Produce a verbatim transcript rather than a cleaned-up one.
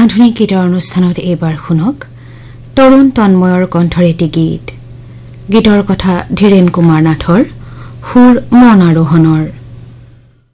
আধুনিক গীতৰ অনুষ্ঠানত এইবাৰ শুনক তৰুণ তন্ময়ৰ কণ্ঠৰ এটি গীত। গীতৰ কথা ধীৰেন কুমাৰ নাথৰ, সুৰ মন আৰোহণৰ।